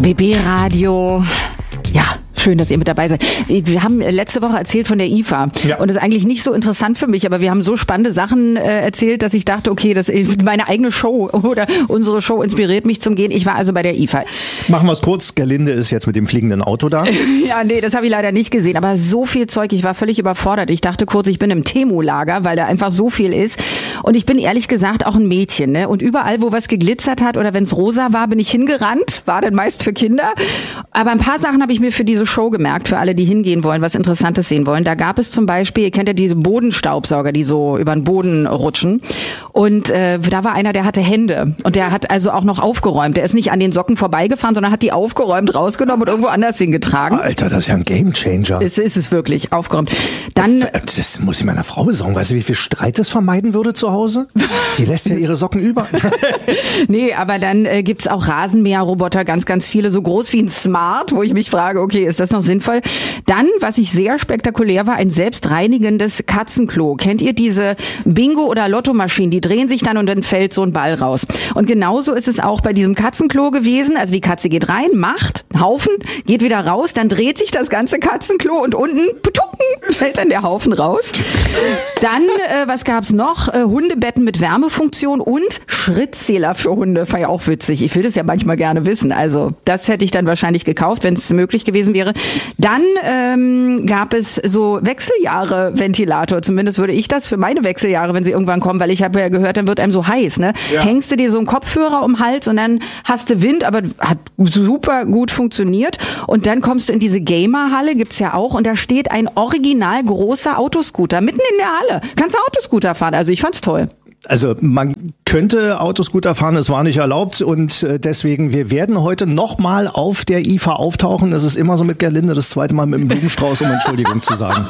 BB Radio. Ja, schön, dass ihr mit dabei seid. Wir haben letzte Woche erzählt von der IFA. Ja. Und das ist eigentlich nicht so interessant für mich, aber wir haben so spannende Sachen erzählt, dass ich dachte, okay, das ist meine eigene Show oder unsere Show inspiriert mich zum Gehen. Ich war also bei der IFA. Machen wir es kurz. Gerlinde ist jetzt mit dem fliegenden Auto da. Ja, nee, das habe ich leider nicht gesehen. Aber so viel Zeug, ich war völlig überfordert. Ich dachte kurz, ich bin im Temu-Lager, weil da einfach so viel ist. Und ich bin ehrlich gesagt auch ein Mädchen, ne? Und überall, wo was geglitzert hat oder wenn es rosa war, bin ich hingerannt. War dann meist für Kinder. Aber ein paar Sachen habe ich mir für diese Show gemerkt, für alle, die hingehen wollen, was Interessantes sehen wollen. Da gab es zum Beispiel, ihr kennt ja diese Bodenstaubsauger, die so über den Boden rutschen. Und da war einer, der hatte Hände. Und der hat also auch noch aufgeräumt. Der ist nicht an den Socken vorbeigefahren, sondern hat die aufgeräumt, rausgenommen und irgendwo anders hingetragen. Alter, das ist ja ein Gamechanger. Ist es wirklich, aufgeräumt. Dann, das muss ich meiner Frau besorgen. Weißt du, wie viel Streit das vermeiden würde zu Hause? Sie lässt ja ihre Socken über. Nee, aber dann gibt's auch Rasenmäherroboter, ganz, ganz viele, so groß wie ein Smart, wo ich mich frage, okay, ist das noch sinnvoll? Dann, was ich sehr spektakulär war, ein selbstreinigendes Katzenklo. Kennt ihr diese Bingo- oder Lottomaschinen? Die drehen sich dann und dann fällt so ein Ball raus. Und genauso ist es auch bei diesem Katzenklo gewesen. Also die Katze geht rein, macht einen Haufen, geht wieder raus, dann dreht sich das ganze Katzenklo und unten fällt dann der Haufen raus. Dann, was gab's noch? Hundebetten mit Wärmefunktion und Schrittzähler für Hunde. Fand ich auch witzig. Ich will das ja manchmal gerne wissen. Also das hätte ich dann wahrscheinlich gekauft, wenn es möglich gewesen wäre. Dann gab es so Wechseljahre-Ventilator. Zumindest würde ich das für meine Wechseljahre, wenn sie irgendwann kommen, weil ich habe ja gehört, dann wird einem so heiß. Ne? Ja. Hängst du dir so einen Kopfhörer um den Hals und dann hast du Wind, aber hat super gut funktioniert. Und dann kommst du in diese Gamerhalle, gibt's ja auch, und da steht ein original großer Autoscooter mitten in der Halle. Kannst du Autoscooter fahren? Also ich fand's toll. Also man könnte Autoscooter fahren, es war nicht erlaubt und deswegen, wir werden heute nochmal auf der IFA auftauchen. Das ist immer so mit Gerlinde, das zweite Mal mit dem Blumenstrauß, um Entschuldigung zu sagen.